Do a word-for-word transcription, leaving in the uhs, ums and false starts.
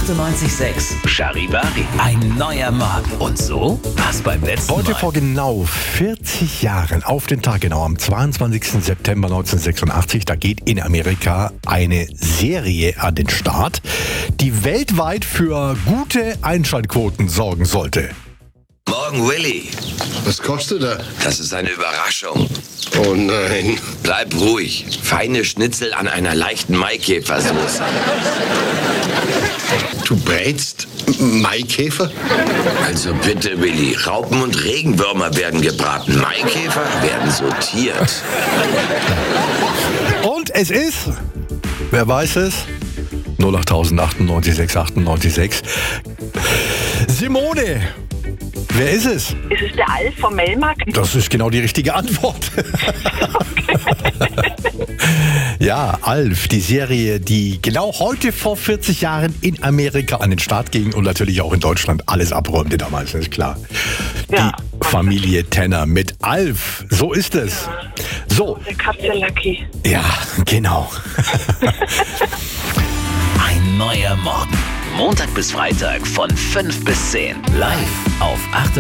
achtundneunzig Komma sechs. Charivari. Ein neuer Morgen. Und so war's beim letzten Heute Mal. vor genau vierzig Jahren, auf den Tag genau, am zweiundzwanzigsten September neunzehnhundertsechsundachtzig, da geht in Amerika eine Serie an den Start, die weltweit für gute Einschaltquoten sorgen sollte. Morgen, Willi. Was kostet er? Das ist eine Überraschung. Oh nein. Bleib ruhig. Feine Schnitzel an einer leichten Maikäfersoße. Du brätst Maikäfer? Also bitte, Willi. Raupen und Regenwürmer werden gebraten. Maikäfer werden sortiert. Und es ist, wer weiß es? null acht achtundneunzig sechs achtundneunzig sechs. Simone! Wer ist es? Ist es der Alf vom Melmark? Das ist genau die richtige Antwort. Ja, Alf, die Serie, die genau heute vor vierzig Jahren in Amerika an den Start ging und natürlich auch in Deutschland alles abräumte damals, ist klar. Ja. Die Familie Tenner mit Alf, so ist es. So, Der Katze Lucky. ja, genau. Ein neuer Morgen. Montag bis Freitag von fünf bis zehn. Live auf achtundneunzig